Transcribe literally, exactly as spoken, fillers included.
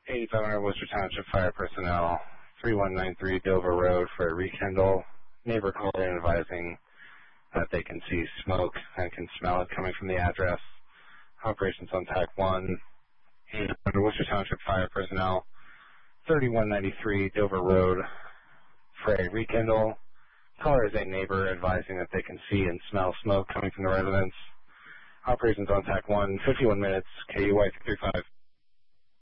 eighty-five hundred Worcester Township Fire Personnel, three one nine three Dover Road for a rekindle. Neighbor called in advising that they can see smoke and can smell it coming from the address. Operations on TAC one, eight hundred Worcester Township Fire Personnel, thirty-one ninety-three Dover Road for a rekindle. Caller is a neighbor advising that they can see and smell smoke coming from the residence. Operations on TAC one, fifty-one minutes, K U Y three thirty-five.